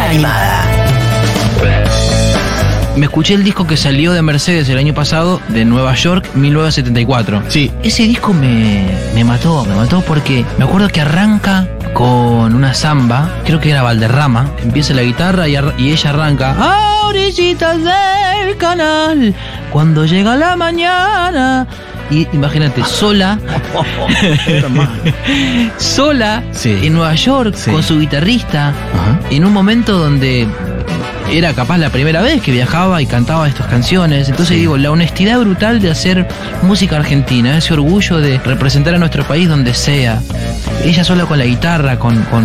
animada. Me escuché el disco que salió de Mercedes el año pasado, de Nueva York, 1974. Sí. Ese disco me mató porque me acuerdo que arranca con una samba, creo que era Valderrama, empieza la guitarra y ella arranca a orillitas del canal, cuando llega la mañana. Y imagínate, sola Sí. en Nueva York, Sí. con su guitarrista, Ajá. en un momento donde era capaz la primera vez que viajaba y cantaba estas canciones. Entonces digo, la honestidad brutal de hacer música argentina, ese orgullo de representar a nuestro país donde sea. Ella sola con la guitarra, con